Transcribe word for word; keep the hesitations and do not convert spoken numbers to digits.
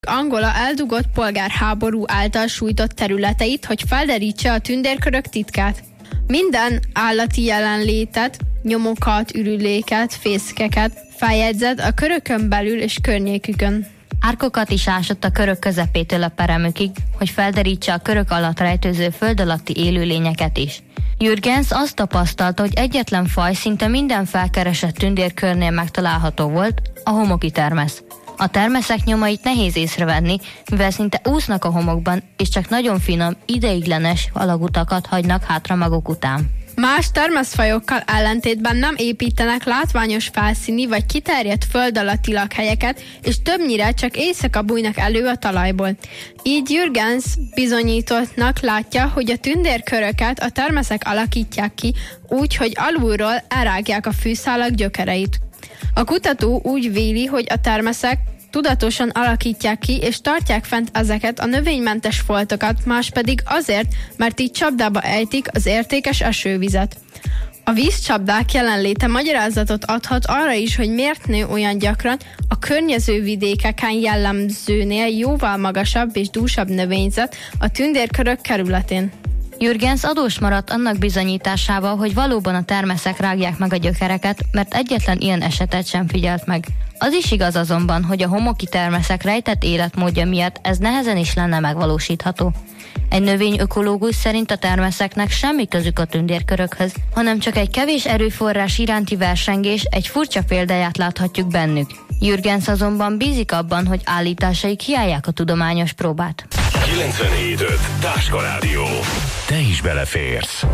Angola eldugott polgárháború által sújtott területeit, hogy felderítse a tündérkörök titkát. Minden állati jelenlétet, nyomokat, ürüléket, fészkeket feljegyzett a körökön belül és környékükön. Árkokat is ásott a körök közepétől a peremükig, hogy felderítse a körök alatt rejtőző föld alatti élőlényeket is. Jürgens azt tapasztalta, hogy egyetlen faj szinte minden felkeresett tündérkörnél megtalálható volt, a homoki termesz. A termeszek nyomait nehéz észrevenni, mivel szinte úsznak a homokban, és csak nagyon finom, ideiglenes alagutakat hagynak hátra maguk után. Más termeszfajokkal ellentétben nem építenek látványos felszíni vagy kiterjedt föld alatti lakhelyeket, és többnyire csak éjszaka bújnak elő a talajból. Így Jürgens bizonyítottnak látja, hogy a tündérköröket a termeszek alakítják ki úgy, hogy alulról elrágják a fűszálak gyökereit. A kutató úgy véli, hogy a termeszek tudatosan alakítják ki és tartják fent ezeket a növénymentes foltokat, más pedig azért, mert így csapdába ejtik az értékes esővizet. A vízcsapdák jelenléte magyarázatot adhat arra is, hogy miért nő olyan gyakran a környező vidékeken jellemzőnél jóval magasabb és dúsabb növényzet a tündérkörök kerületén. Jürgens adós maradt annak bizonyításával, hogy valóban a termeszek rágják meg a gyökereket, mert egyetlen ilyen esetet sem figyelt meg. Az is igaz azonban, hogy a homoki termeszek rejtett életmódja miatt ez nehezen is lenne megvalósítható. Egy növényökológus szerint a termeszeknek semmi közük a tündérkörökhöz, hanem csak egy kevés erőforrás iránti versengés, egy furcsa példáját láthatjuk bennük. Jürgens azonban bízik abban, hogy állításaik hiányolják a tudományos próbát. kilencvenhét öt Táska Rádió. Te is beleférsz.